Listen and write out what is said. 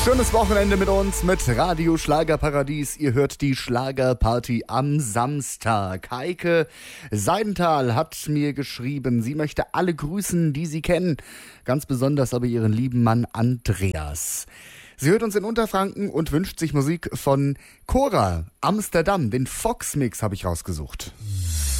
Schönes Wochenende mit uns, mit Radio Schlagerparadies. Ihr hört die Schlagerparty am Samstag. Heike Seidenthal hat mir geschrieben, sie möchte alle grüßen, die sie kennen. Ganz besonders aber ihren lieben Mann Andreas. Sie hört uns in Unterfranken und wünscht sich Musik von Cora, Amsterdam. Den Fox-Mix habe ich rausgesucht.